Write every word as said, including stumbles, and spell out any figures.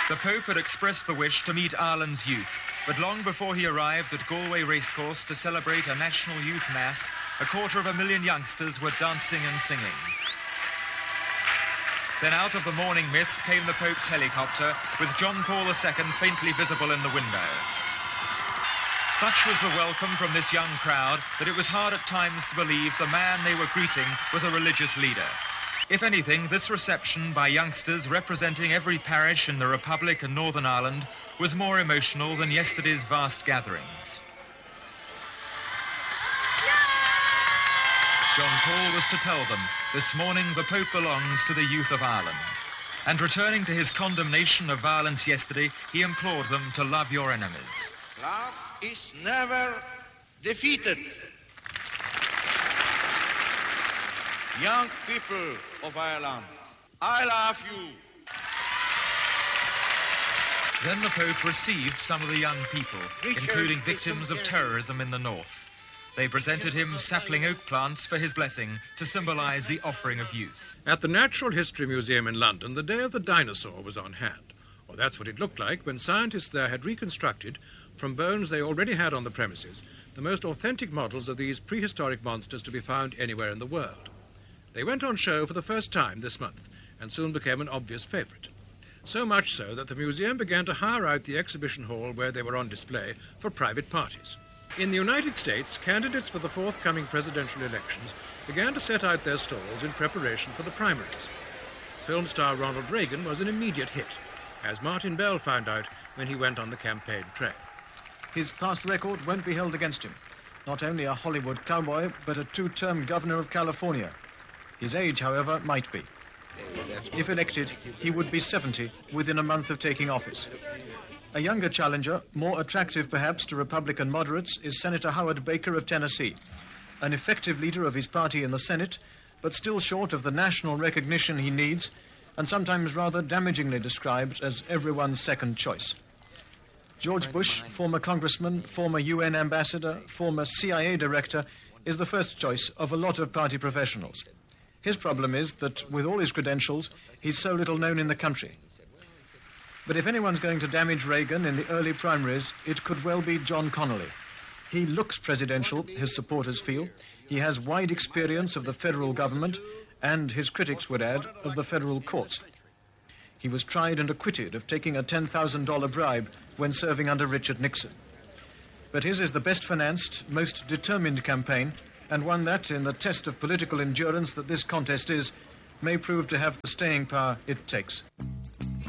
The Pope had expressed the wish to meet Ireland's youth, but long before he arrived at Galway Racecourse to celebrate a national youth mass, a quarter of a million youngsters were dancing and singing. Then out of the morning mist came the Pope's helicopter, with John Paul the Second faintly visible in the window. Such was the welcome from this young crowd that it was hard at times to believe the man they were greeting was a religious leader. If anything, this reception by youngsters representing every parish in the Republic and Northern Ireland was more emotional than yesterday's vast gatherings. John Paul was to tell them, this morning the Pope belongs to the youth of Ireland. And returning to his condemnation of violence yesterday, he implored them to love your enemies. Love is never defeated. Young people of Ireland, I love you. Then the Pope received some of the young people, Richard, including victims of terrorism in the north. They presented him sapling oak plants for his blessing to symbolize the offering of youth. At the Natural History Museum in London, the day of the dinosaur was on hand. Or that's what it looked like when scientists there had reconstructed, from bones they already had on the premises, the most authentic models of these prehistoric monsters to be found anywhere in the world. They went on show for the first time this month and soon became an obvious favourite. So much so that the museum began to hire out the exhibition hall where they were on display for private parties. In the United States, candidates for the forthcoming presidential elections began to set out their stalls in preparation for the primaries. Film star Ronald Reagan was an immediate hit, as Martin Bell found out when he went on the campaign trail. His past record won't be held against him. Not only a Hollywood cowboy, but a two-term governor of California. His age, however, might be. If elected, he would be seventy within a month of taking office. A younger challenger, more attractive perhaps to Republican moderates, is Senator Howard Baker of Tennessee, an effective leader of his party in the Senate, but still short of the national recognition he needs, and sometimes rather damagingly described as everyone's second choice. George Bush, former congressman, former U N ambassador, former C I A director, is the first choice of a lot of party professionals. His problem is that, with all his credentials, he's so little known in the country. But if anyone's going to damage Reagan in the early primaries, it could well be John Connolly. He looks presidential, his supporters feel. He has wide experience of the federal government, and, his critics would add, of the federal courts. He was tried and acquitted of taking a ten thousand dollars bribe when serving under Richard Nixon. But his is the best financed, most determined campaign, and one that, in the test of political endurance that this contest is, may prove to have the staying power it takes.